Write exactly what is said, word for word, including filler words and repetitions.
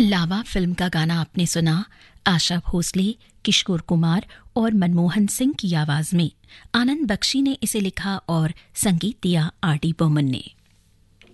लावा film का गाना आपने सुना आशा भोसले, किशोर कुमार और मनमोहन सिंह की आवाज में। आनंद बख्शी ने इसे लिखा और संगीत दिया आर डी बर्मन ने।